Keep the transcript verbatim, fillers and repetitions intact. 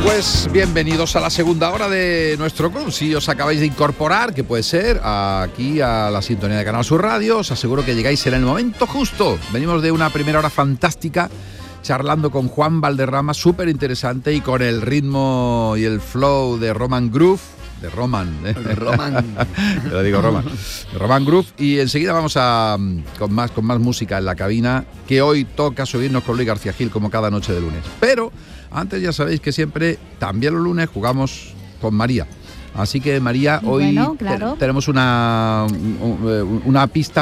Pues bienvenidos a la segunda hora de nuestro club. Si os acabáis de incorporar, que puede ser, aquí a la sintonía de Canal Sur Radio, os aseguro que llegáis en el momento justo. Venimos de una primera hora fantástica, charlando con Juan Valderrama, súper interesante, y con el ritmo y el flow de Roman Groove, de Roman, ¿eh? Roman. Lo digo Roman. De Roman Groove. Y enseguida vamos a con más, con más música en la cabina, que hoy toca subirnos con Luis García Gil, como cada noche de lunes. Pero antes ya sabéis que siempre, también los lunes, jugamos con María. Así que María, hoy bueno, claro. te, tenemos una, una pista